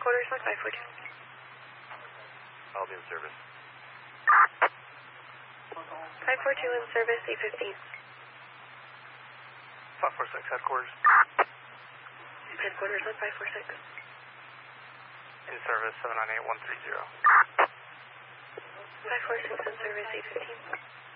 headquarters on 542. I'll be in service. 542 in service, 815. 546 headquarters. Headquarters on 546. In service, 798-130. 546 in service, 815.